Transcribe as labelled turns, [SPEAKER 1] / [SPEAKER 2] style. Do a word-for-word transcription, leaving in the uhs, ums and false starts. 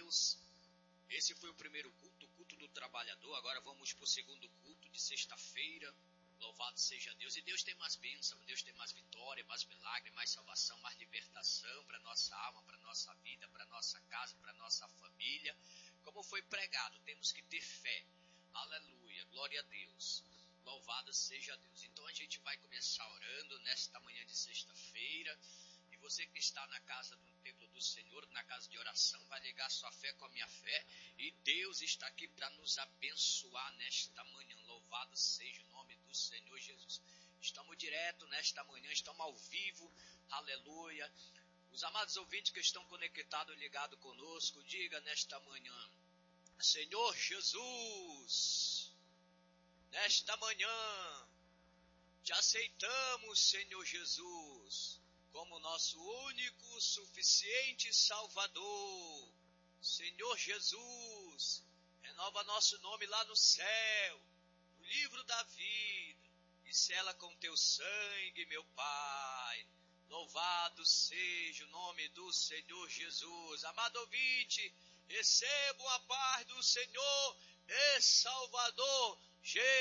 [SPEAKER 1] Deus. Esse foi o primeiro culto, o culto do trabalhador. Agora vamos para o segundo culto de sexta-feira. Louvado seja Deus. E Deus tem mais bênçãos, Deus tem mais vitória, mais milagre, mais salvação, mais libertação para nossa alma, para nossa vida, para nossa casa, para nossa família. Como foi pregado, temos que ter fé. Aleluia, glória a Deus. Louvado seja Deus. Então a gente vai começar orando nesta manhã de sexta-feira. E você que está na casa do templo do Senhor, na casa de oração, vai ligar sua fé com a minha fé. E Deus está aqui para nos abençoar nesta manhã. Louvado seja o nome do Senhor Jesus. Estamos direto nesta manhã, estamos ao vivo. Aleluia. Os amados ouvintes que estão conectados e ligados conosco, diga nesta manhã: Senhor Jesus, nesta manhã te aceitamos, Senhor Jesus, como nosso único, suficiente Salvador. Senhor Jesus, renova nosso nome lá no céu, no livro da vida, e sela com teu sangue, meu Pai. Louvado seja o nome do Senhor Jesus. Amado ouvinte, recebam a paz do Senhor e Salvador Jesus.